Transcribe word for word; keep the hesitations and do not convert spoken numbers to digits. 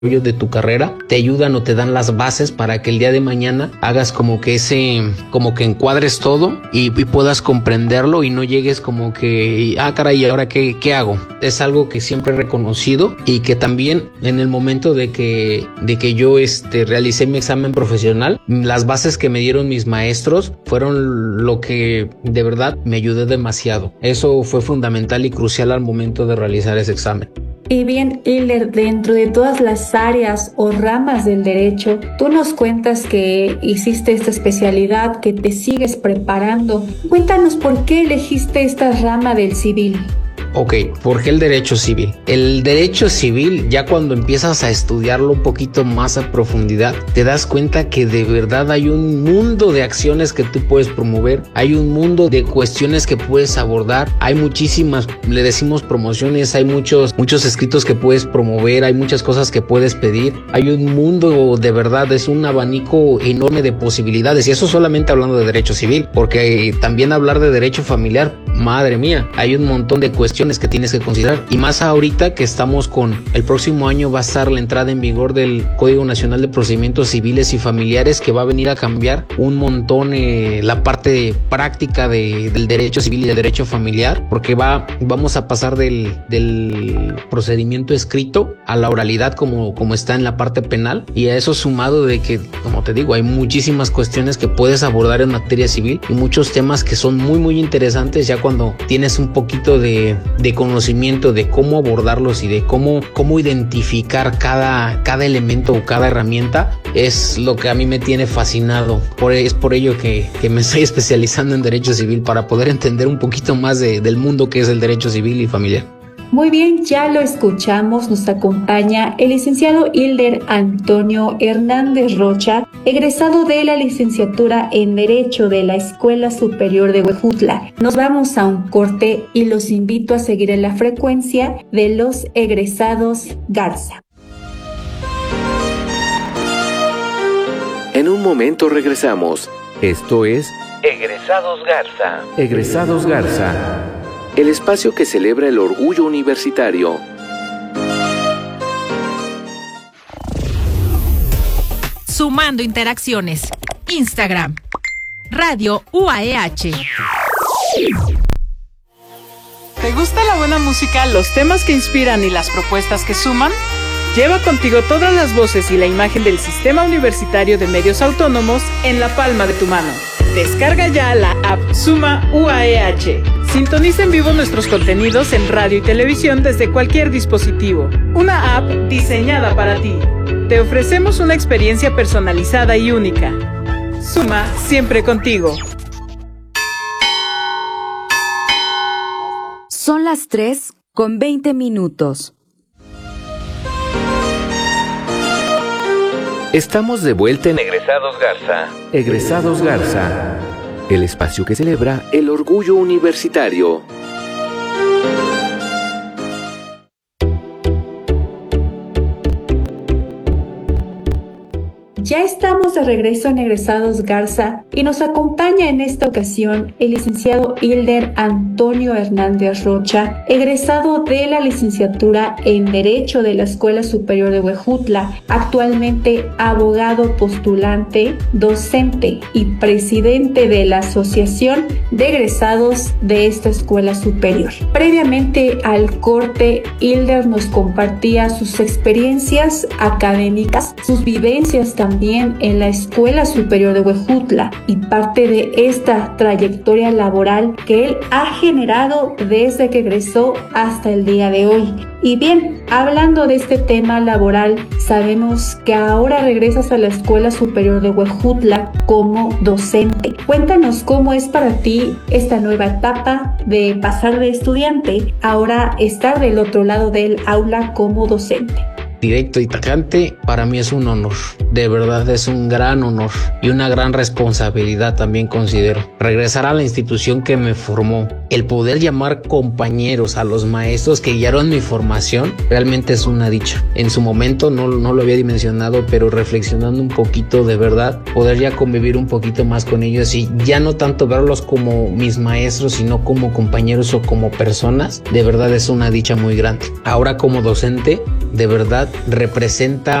de tu carrera, te ayudan o te dan las bases para que el día de mañana hagas como que ese, como que encuadres todo y, y puedas comprenderlo y no llegues como que, ah caray, ¿y ahora qué, qué hago? Es algo que siempre he reconocido y que también en el momento de que, de que yo este, realicé mi examen profesional, las bases que me dieron mis maestros fueron lo que de verdad me ayudó demasiado. Eso fue fundamental y crucial al momento de realizar ese examen. Y bien, Hilder, dentro de todas las áreas o ramas del derecho, tú nos cuentas que hiciste esta especialidad, que te sigues preparando. Cuéntanos por qué elegiste esta rama del civil. Ok, ¿por qué el derecho civil? El derecho civil, ya cuando empiezas a estudiarlo un poquito más a profundidad, te das cuenta que de verdad hay un mundo de acciones que tú puedes promover, hay un mundo de cuestiones que puedes abordar, hay muchísimas, le decimos promociones, hay muchos, muchos escritos que puedes promover, hay muchas cosas que puedes pedir, hay un mundo de verdad, es un abanico enorme de posibilidades, y eso solamente hablando de derecho civil, porque también hablar de derecho familiar, madre mía, hay un montón de cuestiones que tienes que considerar, y más ahorita que estamos con el próximo año va a estar la entrada en vigor del Código Nacional de Procedimientos Civiles y Familiares, que va a venir a cambiar un montón eh, la parte práctica de, del derecho civil y del derecho familiar, porque va, vamos a pasar del, del procedimiento escrito a la oralidad como, como está en la parte penal, y a eso sumado de que, como te digo, hay muchísimas cuestiones que puedes abordar en materia civil y muchos temas que son muy muy interesantes ya cuando tienes un poquito de de conocimiento de cómo abordarlos y de cómo, cómo identificar cada, cada elemento o cada herramienta. Es lo que a mí me tiene fascinado. Por, es por ello que, que me estoy especializando en derecho civil, para poder entender un poquito más de, del mundo que es el derecho civil y familiar. Muy bien, ya lo escuchamos, nos acompaña el licenciado Hilder Antonio Hernández Rocha, egresado de la licenciatura en Derecho de la Escuela Superior de Huejutla. Nos vamos a un corte y los invito a seguir en la frecuencia de los egresados Garza. En un momento regresamos. Esto es Egresados Garza. Egresados Garza, el espacio que celebra el orgullo universitario. Sumando interacciones. Instagram. Radio U A E H. ¿Te gusta la buena música, los temas que inspiran y las propuestas que suman? Lleva contigo todas las voces y la imagen del Sistema Universitario de Medios Autónomos en la palma de tu mano. Descarga ya la app Suma U A E H. Sintoniza en vivo nuestros contenidos en radio y televisión desde cualquier dispositivo. Una app diseñada para ti. Te ofrecemos una experiencia personalizada y única. Suma siempre contigo. Son las tres con veinte minutos. Estamos de vuelta en Egresados Garza. Egresados Garza, el espacio que celebra el orgullo universitario. Ya estamos de regreso en Egresados Garza y nos acompaña en esta ocasión el licenciado Hilder Antonio Hernández Rocha, egresado de la licenciatura en Derecho de la Escuela Superior de Huejutla, actualmente abogado postulante, docente y presidente de la Asociación de Egresados de esta escuela superior. Previamente al corte, Hilder nos compartía sus experiencias académicas, sus vivencias también en la Escuela Superior de Huejutla y parte de esta trayectoria laboral que él ha generado desde que egresó hasta el día de hoy. Y bien, hablando de este tema laboral, sabemos que ahora regresas a la Escuela Superior de Huejutla como docente. Cuéntanos cómo es para ti esta nueva etapa de pasar de estudiante a ahora estar del otro lado del aula como docente. Directo y tajante, para mí es un honor, de verdad es un gran honor y una gran responsabilidad también considero. Regresar a la institución que me formó, el poder llamar compañeros a los maestros que guiaron mi formación, realmente es una dicha. En su momento no, no lo había dimensionado, pero reflexionando un poquito de verdad, poder ya convivir un poquito más con ellos y ya no tanto verlos como mis maestros, sino como compañeros o como personas, de verdad es una dicha muy grande. Ahora como docente, de verdad representa